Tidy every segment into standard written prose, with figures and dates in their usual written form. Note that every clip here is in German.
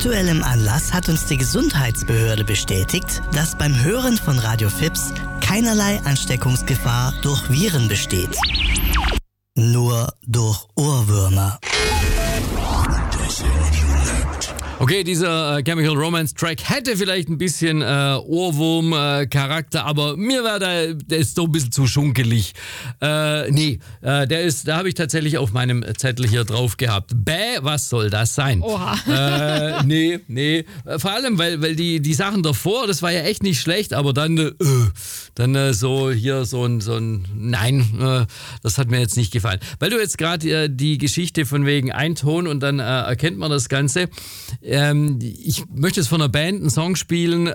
aktuellem Anlass hat uns die Gesundheitsbehörde bestätigt, dass beim Hören von Radio Fips keinerlei Ansteckungsgefahr durch Viren besteht. Nur durch Ohrwürmer. Okay, dieser Chemical Romance Track hätte vielleicht ein bisschen Ohrwurm-Charakter, aber mir war der ist so ein bisschen zu schunkelig. Da habe ich tatsächlich auf meinem Zettel hier drauf gehabt. Was soll das sein? Oha. Nee. Vor allem, weil die Sachen davor, das war ja echt nicht schlecht, aber dann so hier so ein Nein, das hat mir jetzt nicht gefallen. Weil du jetzt gerade die Geschichte von wegen ein Ton und dann erkennt man das Ganze. Ich möchte jetzt von einer Band einen Song spielen,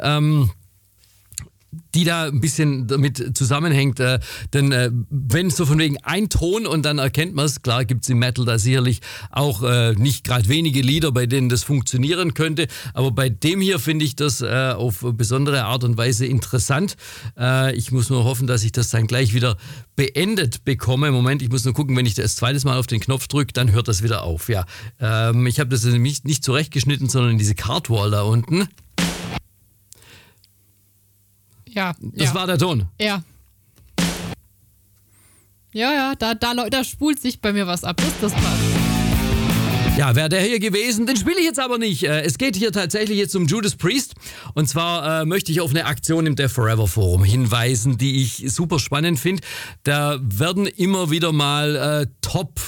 die da ein bisschen damit zusammenhängt. Denn wenn so von wegen ein Ton und dann erkennt man es, klar gibt es im Metal da sicherlich auch nicht gerade wenige Lieder, bei denen das funktionieren könnte. Aber bei dem hier finde ich das auf besondere Art und Weise interessant. Ich muss nur hoffen, dass ich das dann gleich wieder beendet bekomme. Moment, ich muss nur gucken, wenn ich das zweites Mal auf den Knopf drücke, dann hört das wieder auf. Ja, ich habe das nämlich nicht zurechtgeschnitten, sondern in diese Cardwall da unten. Ja. Das war der Ton. Ja. Ja, da spult sich bei mir was ab. Das passt. Ja, wäre der hier gewesen, den spiele ich jetzt aber nicht. Es geht hier tatsächlich jetzt um Judas Priest. Und zwar möchte ich auf eine Aktion im Death Forever Forum hinweisen, die ich super spannend finde. Da werden immer wieder mal Top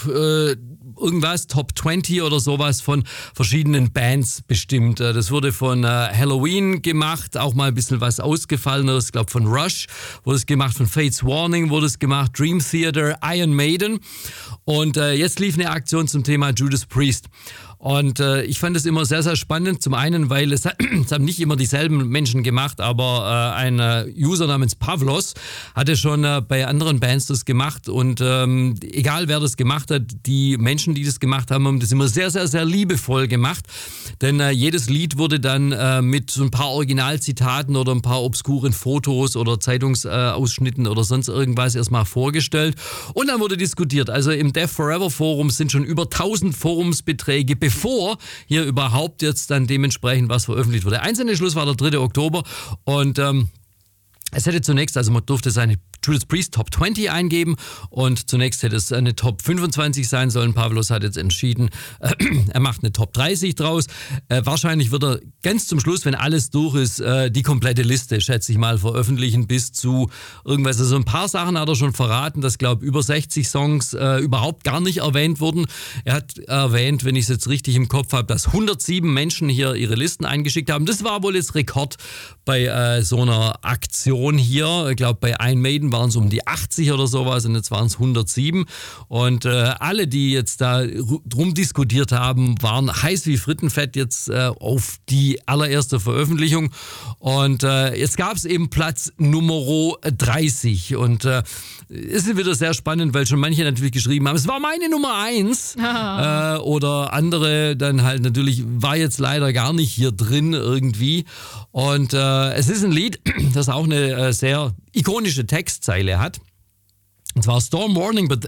20 oder sowas von verschiedenen Bands bestimmt. Das wurde von Halloween gemacht, auch mal ein bisschen was Ausgefallenes. Ich glaube von Rush wurde es gemacht, von Fates Warning wurde es gemacht, Dream Theater, Iron Maiden. Und jetzt lief eine Aktion zum Thema Judas Priest. Und ich fand es immer sehr, sehr spannend. Zum einen, weil es haben nicht immer dieselben Menschen gemacht, aber ein User namens Pavlos hatte schon bei anderen Bands das gemacht. Und egal wer das gemacht hat, die Menschen, die das gemacht haben, haben das immer sehr, sehr, sehr liebevoll gemacht. Denn jedes Lied wurde dann mit so ein paar Originalzitaten oder ein paar obskuren Fotos oder Zeitungsausschnitten oder sonst irgendwas erstmal vorgestellt. Und dann wurde diskutiert. Also im Death Forever Forum sind schon über 1000 Forumsbeträge, bevor hier überhaupt jetzt dann dementsprechend was veröffentlicht wurde. Der einzelne Schluss war der 3. Oktober und es hätte zunächst, also man durfte seine Judas Priest Top 20 eingeben und zunächst hätte es eine Top 25 sein sollen. Pavlos hat jetzt entschieden, er macht eine Top 30 draus. Wahrscheinlich wird er ganz zum Schluss, wenn alles durch ist, die komplette Liste, schätze ich mal, veröffentlichen bis zu irgendwas. Also ein paar Sachen hat er schon verraten, dass, glaube ich, über 60 Songs überhaupt gar nicht erwähnt wurden. Er hat erwähnt, wenn ich es jetzt richtig im Kopf habe, dass 107 Menschen hier ihre Listen eingeschickt haben. Das war wohl jetzt Rekord bei so einer Aktion hier. Ich glaube, bei Iron Maiden waren es um die 80 oder sowas und jetzt waren es 107. Und alle, die jetzt da drum diskutiert haben, waren heiß wie Frittenfett jetzt auf die allererste Veröffentlichung. Und jetzt gab es eben Platz Nummer 30. Und es ist wieder sehr spannend, weil schon manche natürlich geschrieben haben, es war meine Nummer 1. Oder andere dann halt natürlich, war jetzt leider gar nicht hier drin irgendwie. Und es ist ein Lied, das auch eine sehr ikonische Textzeile hat. Und zwar Storm Warning, but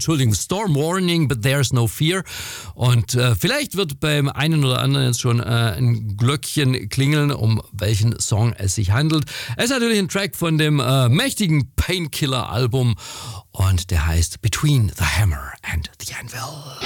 there's no fear. Und vielleicht wird beim einen oder anderen jetzt schon ein Glöckchen klingeln, um welchen Song es sich handelt. Es ist natürlich ein Track von dem mächtigen Painkiller-Album und der heißt Between the Hammer and the Anvil.